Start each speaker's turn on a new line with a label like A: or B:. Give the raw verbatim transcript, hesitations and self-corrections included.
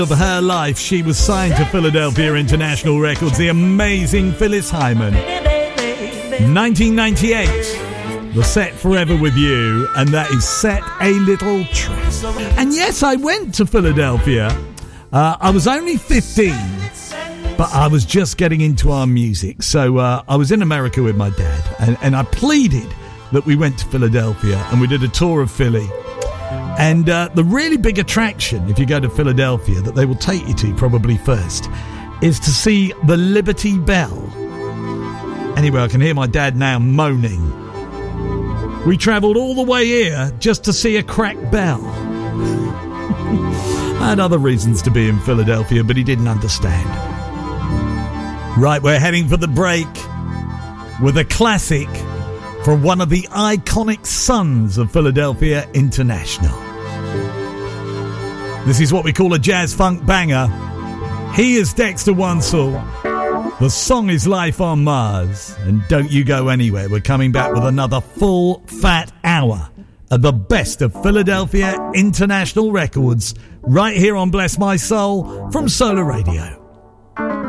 A: Of her life, she was signed to Philadelphia International Records, the amazing Phyllis Hyman. nineteen ninety-eight, the set Forever With You, and that is Set a Little Trap. And yes, I went to Philadelphia. Uh, I was only fifteen, but I was just getting into our music. So uh, I was in America with my dad, and, and I pleaded that we went to Philadelphia, and we did a tour of Philly. And uh, the really big attraction, if you go to Philadelphia, that they will take you to probably first, is to see the Liberty Bell. Anyway, I can hear my dad now moaning. We travelled all the way here just to see a cracked bell. I had other reasons to be in Philadelphia, but he didn't understand. Right, we're heading for the break with a classic from one of the iconic sons of Philadelphia International. This is what we call a jazz funk banger. He is Dexter Wansel. The song is Life on Mars. And don't you go anywhere. We're coming back with another full fat hour of the best of Philadelphia International Records right here on Bless My Soul from Solar Radio.